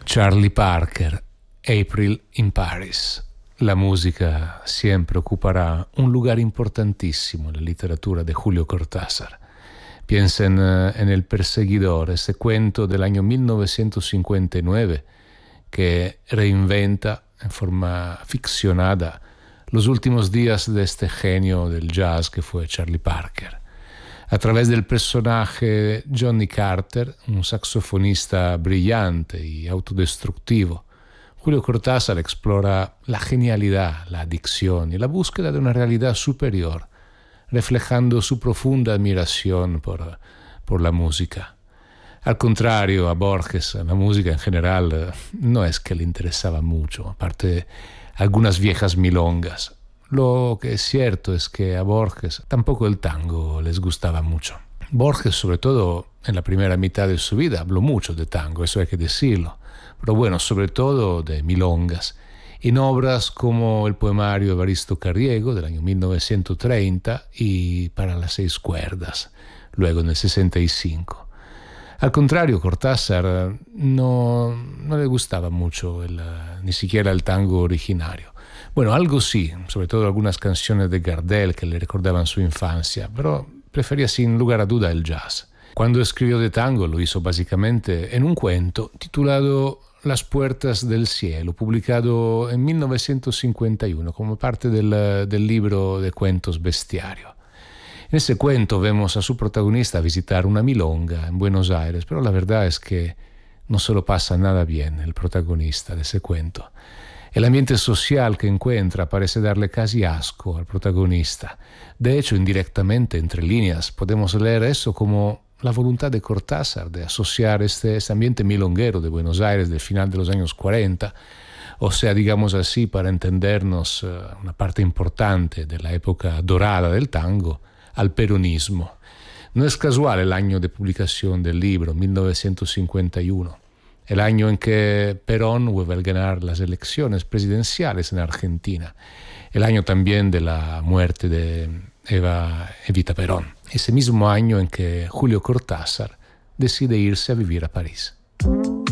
Charlie Parker, April in Paris. La música siempre ocupará un lugar importantísimo en la literatura de Julio Cortázar. Piensen en El Perseguidor, ese cuento del año 1959 que reinventa en forma ficcionada los últimos días de este genio del jazz que fue Charlie Parker. A través del personaje Johnny Carter, un saxofonista brillante y autodestructivo, Julio Cortázar explora la genialidad, la adicción y la búsqueda de una realidad superior, reflejando su profunda admiración por la música. Al contrario, a Borges, la música en general no es que le interesaba mucho, aparte de algunas viejas milongas. Lo que es cierto es que a Borges tampoco el tango les gustaba mucho. Borges, sobre todo en la primera mitad de su vida, habló mucho de tango, eso hay que decirlo, pero bueno, sobre todo de milongas, en obras como el poemario Evaristo Carriego del año 1930 y Para las 6 cuerdas, luego en el 65. Al contrario, Cortázar no le gustaba mucho ni siquiera el tango originario. Bueno, algo sí, sobre todo algunas canciones de Gardel que le recordaban su infancia, pero prefería sin lugar a duda el jazz. Cuando escribió de tango lo hizo básicamente en un cuento titulado Las puertas del cielo, publicado en 1951 como parte del libro de cuentos Bestiario. En ese cuento vemos a su protagonista visitar una milonga en Buenos Aires, pero la verdad es que no se lo pasa nada bien el protagonista de ese cuento. El ambiente social que encuentra parece darle casi asco al protagonista. De hecho, indirectamente, entre líneas, podemos leer eso como la voluntad de Cortázar de asociar este ambiente milonguero de Buenos Aires del final de los años 40, o sea, digamos así, para entendernos, una parte importante de la época dorada del tango, al peronismo. No es casual el año de publicación del libro, 1951. El año en que Perón vuelve a ganar las elecciones presidenciales en Argentina. El año también de la muerte de Evita Perón. Ese mismo año en que Julio Cortázar decide irse a vivir a París.